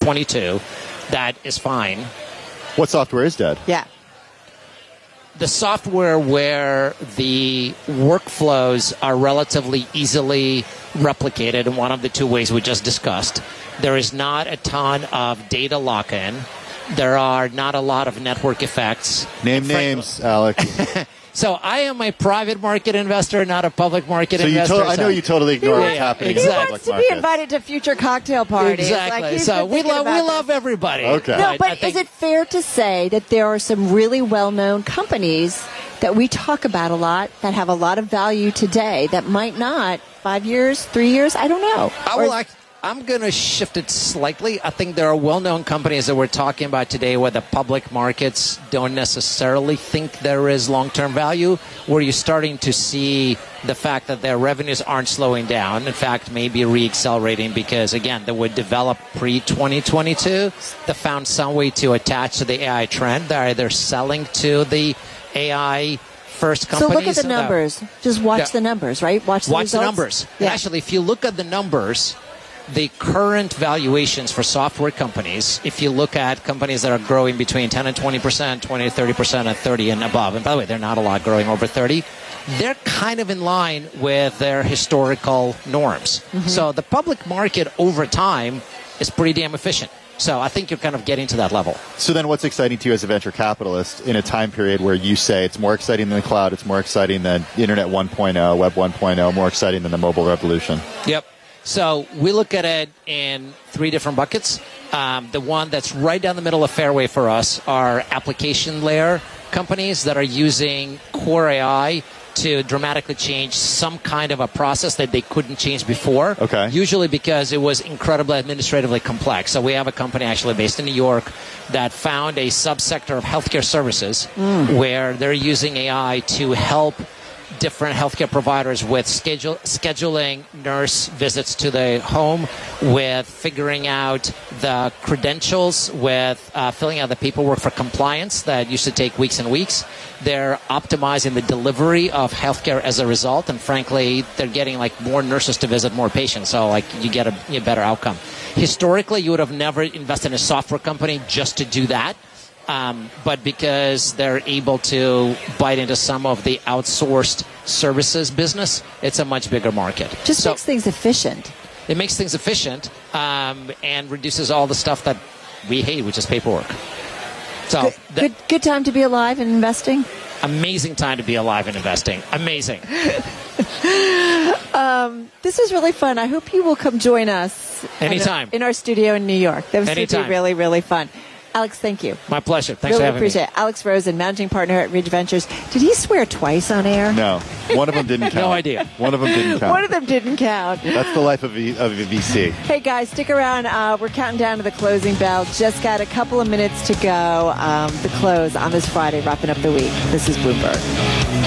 2022, that is fine. What software is dead? Yeah. The software where the workflows are relatively easily replicated in one of the two ways we just discussed. There is not a ton of data lock-in. There are not a lot of network effects. Name names, Alex. So I am a private market investor, not a public market investor. I know you totally ignore what's happening exactly. in He the wants public to be market. invited to future cocktail parties. Exactly. Like, he's So been we thinking about love everybody. Okay. No, I but think- is it fair to say that there are some really well-known companies that we talk about a lot that have a lot of value today that might not 5 years, 3 years? I don't know. I'm going to shift it slightly. I think there are well-known companies that we're talking about today where the public markets don't necessarily think there is long-term value, where you're starting to see the fact that their revenues aren't slowing down. In fact, maybe re-accelerating because, again, they were developed pre-2022. They found some way to attach to the AI trend. They're either selling to the AI first companies. So look at the numbers. Just watch the numbers, right? Watch the results. numbers. Yeah. And actually, if you look at the numbers, the current valuations for software companies, if you look at companies that are growing between 10 and 20%, 20 to 30%, and 30 and above, and by the way, they're not a lot growing over 30, they're kind of in line with their historical norms. Mm-hmm. So the public market over time is pretty damn efficient. So I think you're kind of getting to that level. So then what's exciting to you as a venture capitalist in a time period where you say it's more exciting than the cloud, it's more exciting than Internet 1.0, Web 1.0, more exciting than the mobile revolution? Yep. So we look at it in three different buckets. The one that's right down the middle of fairway for us are application layer companies that are using core AI to dramatically change some kind of a process that they couldn't change before. Okay. Usually because it was incredibly administratively complex. So we have a company actually based in New York that found a subsector of healthcare services where they're using AI to help different healthcare providers with scheduling nurse visits to the home, with figuring out the credentials, with filling out the paperwork for compliance that used to take weeks and weeks. They're optimizing the delivery of healthcare as a result, and frankly, they're getting like more nurses to visit more patients, so like you get a better outcome. Historically, you would have never invested in a software company just to do that. But because they're able to bite into some of the outsourced services business, it's a much bigger market. Just makes things efficient. It makes things efficient and reduces all the stuff that we hate, which is paperwork. So Good time to be alive and investing. Amazing time to be alive and investing. Amazing. This was really fun. I hope you will come join us anytime in our studio in New York. That was going to be really, really fun. Alex, thank you. My pleasure. Thanks really for having appreciate me. it. Alex Rosen, managing partner at Ridge Ventures. Did he swear twice on air? No. One of them didn't count. No idea. One of them didn't count. One of them didn't count. That's the life of a VC. Hey, guys, stick around. We're counting down to the closing bell. Just got a couple of minutes to go. The close on this Friday, wrapping up the week. This is Bloomberg.